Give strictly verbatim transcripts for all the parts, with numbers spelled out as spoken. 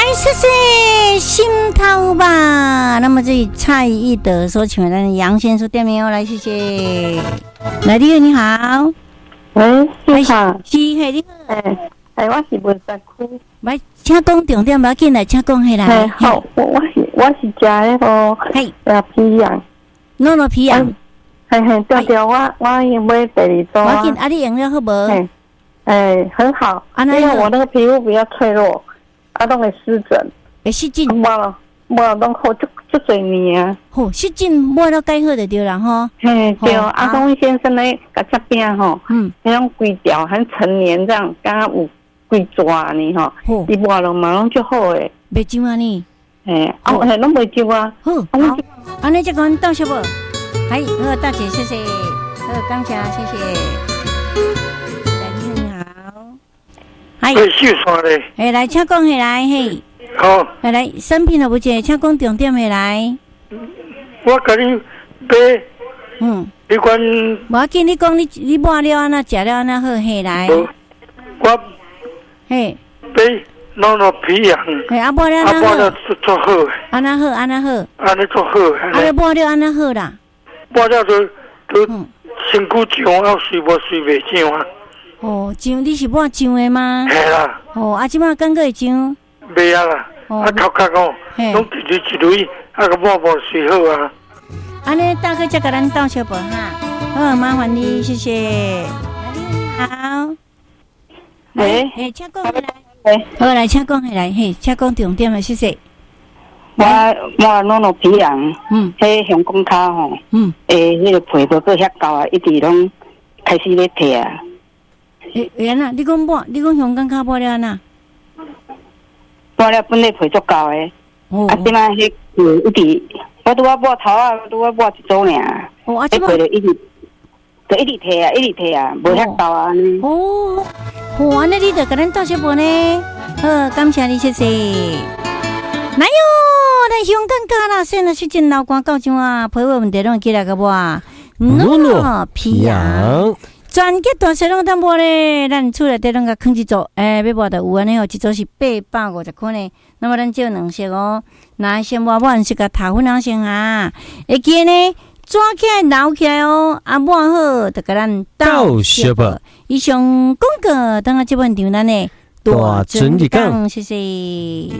谢谢心头吧。那么这里蔡义德所请来的杨先生店名哦，来谢谢。来，你好，你好。 喂，你好。 是，嘿，你好。 哎哎，我是文山区。 来，请讲重点，不要紧来，请讲起来。 哎，好，我我是我是食那个， 嘿， 呃，皮羊。 弄弄皮羊。 嘿嘿，对对，我我要买第二组啊。 我紧，啊，你用了好无？ 哎哎，很好，因为我那个皮肤比较脆弱，啊，都会湿疹。 会湿疹。 无了，无拢好足足侪年啊。 好，湿疹抹到改好就对啦吼。 嘿，对，阿公先生咧，甲这边吼，嗯，那种规条很成年这样，刚刚有规抓呢吼，伊抹了嘛，拢就好诶。 袂痒啊你？ 嘿，啊，嘿，拢袂痒啊。 好，好，安尼就讲到小无？哎，好，大姐，谢谢，好，感谢，谢谢。来，你好， 哎，秀山咧， 哎，来，请讲起来，嘿， 好， 来来，生病了不姐，请讲重点起来。 我甲你买，嗯，你管， 无要紧，你讲你你抹了安那，食了安那好，嘿来， 我， 嘿， 买弄弄皮羊， 嘿，啊抹了安那好， 啊抹了做做好， 安那好，安那好， 安尼做好， 啊你抹了安那好啦。 抹了都都身躯痒，啊睡无睡袂上啊。 哦，痒，你是抹痒的吗？ 系啦。 哦，啊，即摆感觉会痒？ 袂啊啦，啊头壳哦，拢一蕊一蕊，啊个抹抹睡好啊。 安尼大哥再甲咱道小宝哈，好，麻烦你，谢谢。你好。 喂， 嘿，请讲起来。喂，好来，请讲起来，嘿，请讲重点的，谢谢。 我我弄弄皮羊，嗯，迄香港脚吼，嗯，诶，迄个皮无够遐高啊，一直拢开始咧退啊。 诶，安那？你讲抹，你讲香港脚抹了安那？ 抹了本来皮足高诶，哦，啊，即摆迄皮一直，我拄啊抹头啊，我拄啊抹一组尔，哦，啊，即摆就一直，就一直退啊，一直退啊，无遐高啊。 哦，哦，安尼你着甲咱道谢无呢？好，感谢你，谢谢。来哟！咱香港脚啦，现在是真老官到怎啊？皮肤问题拢起来个无啊？诺诺皮羊，全结大细拢当无咧。咱厝内底拢甲放一组，诶，要无就有安尼哦，一组是八百五十块呢。那么咱借两色哦，那先抹抹是甲头粉两先啊。会记呢，抓起来捞起来哦，啊抹好就甲咱倒小吧。以上广告，等下这本场咱呢大准日讲，谢谢。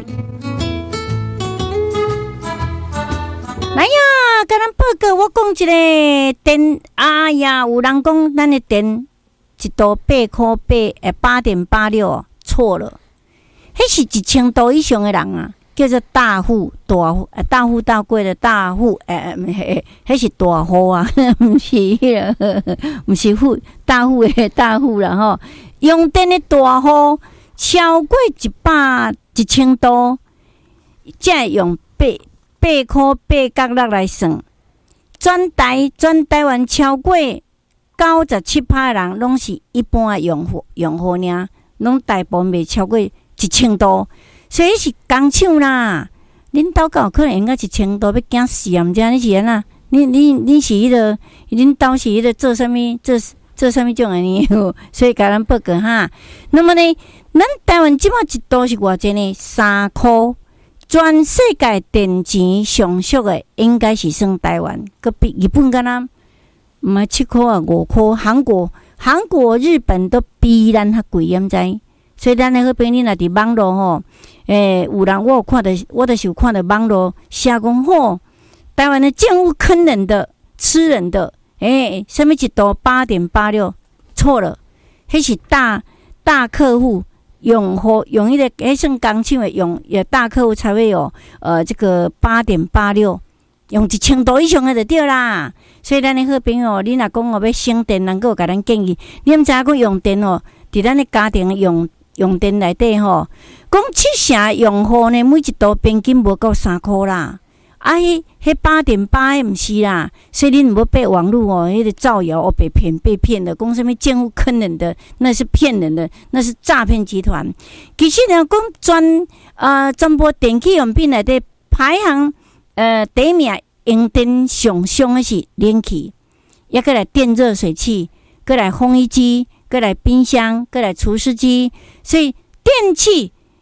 来呀，甲咱报告，我讲一个电，哎呀，有人讲咱的电一度八块八，诶，八点八六，错了，迄是一千度以上的人啊，叫做大户大户，诶，大户大贵的大户，诶，迄迄是大户啊，毋是迄个，毋是户大户的大户啦吼，用电的大户超过一百一千度，才用八。八块八角六来算，全台全台湾超过九十七趴人拢是一般的用户用户尔，拢大部分袂超过一千度，所以是工厂啦。恁兜有可能用到一千度要惊死啊！毋知你是安那？你你你是迄、那个，恁兜是迄个做啥物？做做啥物种的呢？所以甲咱报告哈。那么呢，咱台湾即摆一度是偌济呢？三块。全世界电钱上俗的应该是算台湾，佮比日本敢若毋系七块啊五块，韩国、韩国、日本都比咱较贵，毋知？所以咱那个朋友若伫网络吼，诶、欸，有人我有看到，我就是有看到网络写讲吼，台湾的政府坑人的、吃人的，诶、欸，什么一度八点八六，错了，迄是大大客户。用户用一个迄算工厂的用，也大客户才会有呃这个八点八六，用一千度以上的就对啦。所以咱的好朋友，你若讲哦要省电，能够甲咱建议，你毋知影讲用电哦，伫咱的家庭用用电内底吼，讲七成用户呢，每一度平均无够三箍啦。啊，迄迄八点八诶，毋是啦，所以你唔要被网络哦，迄个造谣哦，被骗被骗的，讲什么政府坑人的，那是骗人的，那是诈骗集团。其实呢，讲全呃全部电器用品内底排行呃第一名，用电上凶的是冷气，也过来电热水器，过来烘衣机，过来冰箱，过来除湿机，所以电器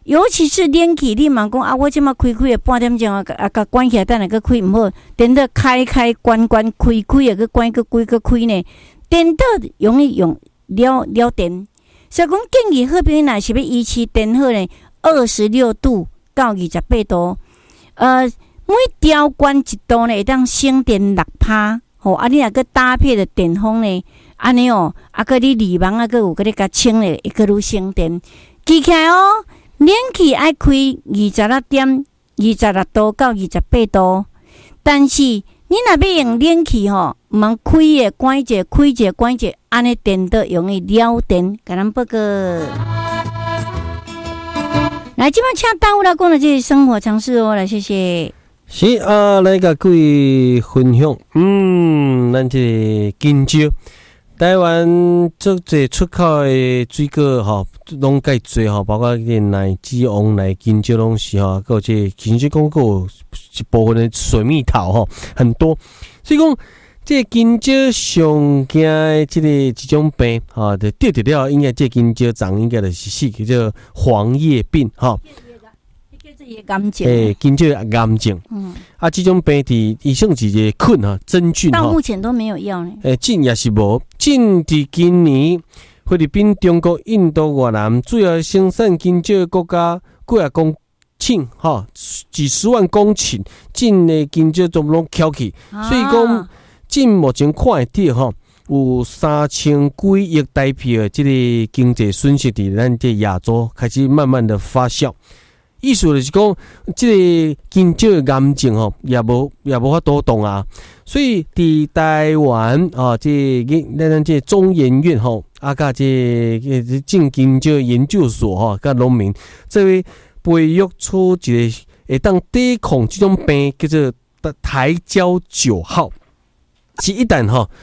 尤其是冷气，你嘛讲啊，我即马开开的半点钟啊，啊，甲关起来，等下个开唔好，电灯开开关关开开啊，个关个关个开呢，电灯容易用了了电，所以讲建议好朋友若是要维持电好呢，二十六度到二十八度，呃，每调关一度呢，会当省电六趴，吼，啊，你若个搭配的电风呢，安尼哦，啊，个你离网啊，个有个你甲清咧，会个愈省电，记起来哦。冷气爱开二十六点二十六度到二十八度，但是你若要用冷气吼，毋通开者关者，开者关者，安尼电都容易了电。甲咱报告。来，即摆请大夫来讲的这些生活常识哦，来谢谢。 是啊，来甲各位分享，嗯，咱这金蕉。台湾足侪出口的水果吼，拢介侪吼，包括奶鸡、王奶、金蕉拢是吼，还有这金蕉讲有一部分的水蜜桃吼，很多。所以讲，这金蕉上惊的这个一种病吼，就得得了，应该这金蕉长应该就是死，叫做黄叶病吼。诶，金蕉癌症，嗯，啊，这种病伫医生是一个菌哈，真菌到目前都没有药呢。 诶，菌也是无，菌伫今年菲律宾、中国、印度、越南主要生产金蕉的国家几啊公顷哈，几十万公顷，进的金蕉都拢翘起，啊、所以讲，进目前看会到哈，有三千几亿台币的这个经济损失伫咱这亚洲开始慢慢的发酵。意思就是讲，这个金蕉的癌症吼，也无也无法度动啊。所以伫台湾啊，这咱咱这中研院吼，啊，甲这个种金蕉研究所吼，甲农民，这位培育出一个会当抵抗这种病，叫做台胶九号。是一旦吼